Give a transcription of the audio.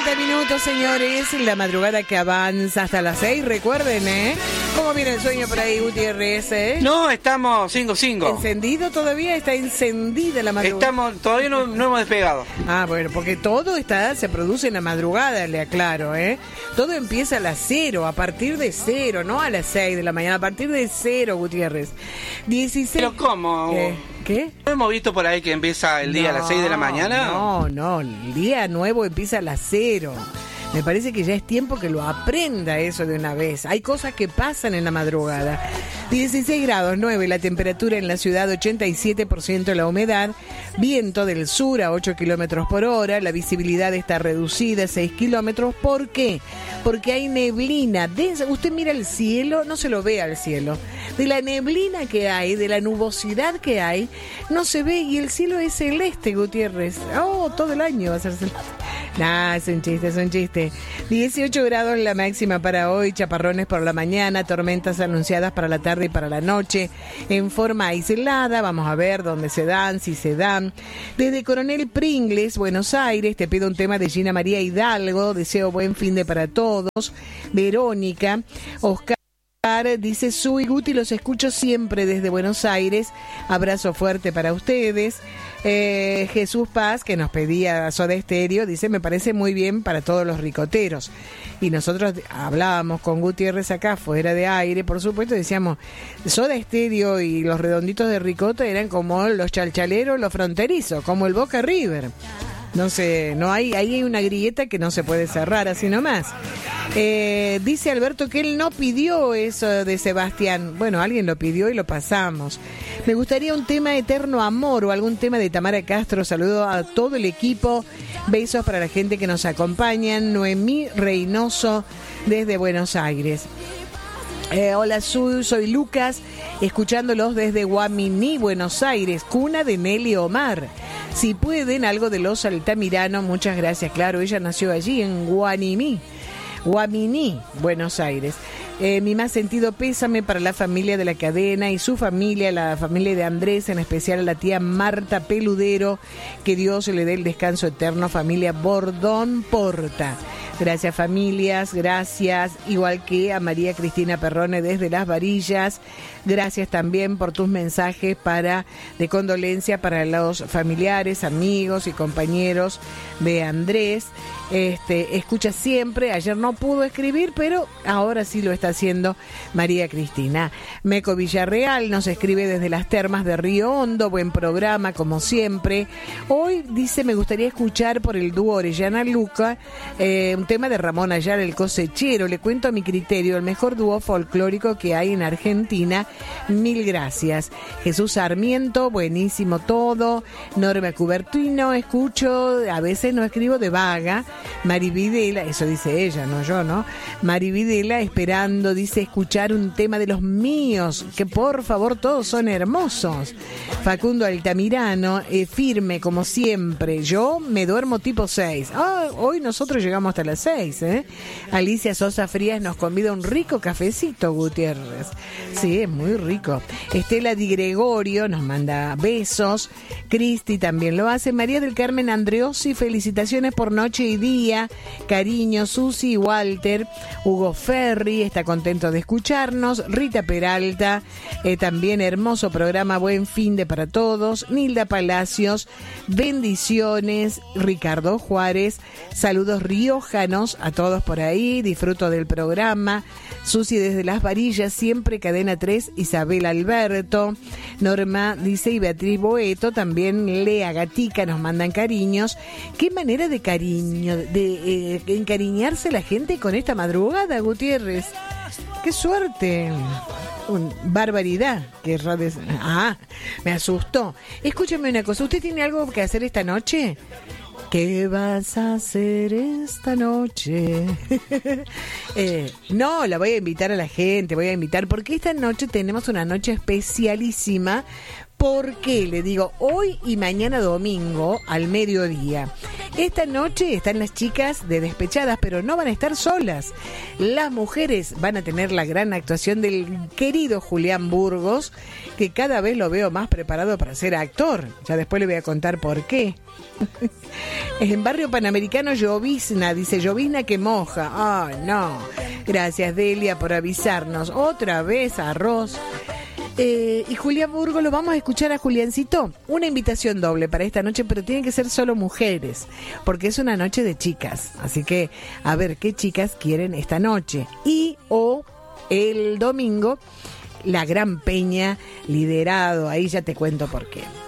30 minutos, señores. La madrugada que avanza hasta las 6. Recuerden, ¿cómo viene el sueño por ahí, Gutiérrez? No, estamos 5-5. ¿Encendido todavía? Está encendida la madrugada. Todavía no hemos despegado. Ah, bueno, porque todo se produce en la madrugada, le aclaro, Todo empieza a las 0, a partir de 0, no a las 6 de la mañana, a partir de 0, Gutiérrez. 16. ¿Pero cómo? ¿Qué? ¿No hemos visto por ahí que empieza el día a las 6 de la mañana? No, el día nuevo empieza a las 0. Me parece que ya es tiempo que lo aprenda eso de una vez. Hay cosas que pasan en la madrugada. 16 grados 9 la temperatura en la ciudad, 87% la humedad, viento del sur a 8 kilómetros por hora, la visibilidad está reducida a 6 kilómetros. ¿Por qué? Porque hay neblina. Usted mira el cielo, no se lo ve al cielo. De la neblina que hay, de la nubosidad que hay, no se ve y el cielo es celeste, Gutiérrez. Todo el año va a ser celeste. Nah, es un chiste. 18 grados la máxima para hoy, chaparrones por la mañana, tormentas anunciadas para la tarde y para la noche, en forma aislada. Vamos a ver dónde se dan, si se dan. Desde Coronel Pringles, Buenos Aires, te pido un tema de Gina María Hidalgo, deseo buen fin de para todos. Verónica, Oscar dice: Su y Guti, los escucho siempre desde Buenos Aires, abrazo fuerte para ustedes. Jesús Paz, que nos pedía Soda Stereo, dice: me parece muy bien para todos los ricoteros. Y nosotros hablábamos con Gutiérrez acá fuera de aire, por supuesto, decíamos: Soda Stereo y los Redonditos de Ricota eran como los chalchaleros, los fronterizos, como el Boca River. No sé, ahí hay una grieta que no se puede cerrar así nomás. Dice Alberto que él no pidió eso de Sebastián. Bueno, alguien lo pidió y lo pasamos. Me gustaría un tema Eterno Amor o algún tema de Tamara Castro. Saludo a todo el equipo. Besos para la gente que nos acompaña. Noemí Reynoso desde Buenos Aires. Hola, soy Lucas, escuchándolos desde Guaminí, Buenos Aires, cuna de Nelly Omar. Si pueden, algo de Los Altamirano, muchas gracias. Claro, ella nació allí en Guaminí, Buenos Aires. Mi más sentido pésame para la familia de la cadena y su familia, la familia de Andrés, en especial a la tía Marta Peludero, que Dios le dé el descanso eterno, familia Bordón Porta. Gracias, familias, gracias, igual que a María Cristina Perrone desde Las Varillas. Gracias también por tus mensajes de condolencia para los familiares, amigos y compañeros de Andrés. Escucha siempre, ayer no pudo escribir, pero ahora sí lo está haciendo María Cristina. Meco Villarreal nos escribe desde las termas de Río Hondo, buen programa como siempre. Hoy dice: me gustaría escuchar por el dúo Orellana Luca un tema de Ramón Ayala, El Cosechero. Le cuento a mi criterio, el mejor dúo folclórico que hay en Argentina. Mil gracias. Jesús Sarmiento, buenísimo todo. Norma Cubertino, escucho, a veces no escribo de vaga. Mari Videla, eso dice ella, no yo, ¿no? Mari Videla, esperando, dice, escuchar un tema de los míos, que por favor todos son hermosos. Facundo Altamirano, firme como siempre. Yo me duermo tipo 6. Hoy nosotros llegamos hasta las 6, Alicia Sosa Frías nos convida un rico cafecito, Gutiérrez. Sí, es muy rico. Estela Di Gregorio nos manda besos. Cristi también lo hace. María del Carmen Andreossi, felicitaciones por noche y día. Cariño, Susi y Walter. Hugo Ferri está contento de escucharnos. Rita Peralta, también hermoso programa, buen fin de para todos. Nilda Palacios, bendiciones. Ricardo Juárez, saludos riojanos a todos por ahí. Disfruto del programa. Susi desde Las Varillas, siempre Cadena 3, Isabel Alberto. Norma dice: y Beatriz Boeto, también Lea Gatica nos mandan cariños. Qué manera de cariño, de encariñarse la gente con esta madrugada, Gutiérrez. Qué suerte. Barbaridad. Me asustó. Escúchame una cosa, ¿usted tiene algo que hacer esta noche? ¿Qué vas a hacer esta noche? No, la voy a invitar a la gente, porque esta noche tenemos una noche especialísima. ¿Por qué? Le digo, hoy y mañana domingo al mediodía. Esta noche están las chicas de Despechadas, pero no van a estar solas. Las mujeres van a tener la gran actuación del querido Julián Burgos, que cada vez lo veo más preparado para ser actor. Ya después le voy a contar por qué. En Barrio Panamericano llovizna, dice llovizna que moja. Ay, no. Gracias, Delia, por avisarnos. Otra vez arroz. Y Julián Burgos, lo vamos a escuchar a Juliancito. Una invitación doble para esta noche, pero tienen que ser solo mujeres, porque es una noche de chicas. Así que a ver qué chicas quieren esta noche. Y o el domingo, la Gran Peña, liderado, ahí ya te cuento por qué.